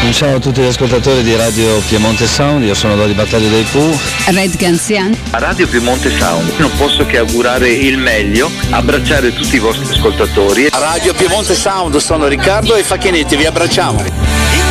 Ciao a tutti gli ascoltatori di Radio Piemonte Sound, io sono Lori Battaglio dei Pooh. Red Ganzian. A Radio Piemonte Sound non posso che augurare il meglio, abbracciare tutti i vostri ascoltatori. A Radio Piemonte Sound sono Riccardo e Facchinetti, vi abbracciamo.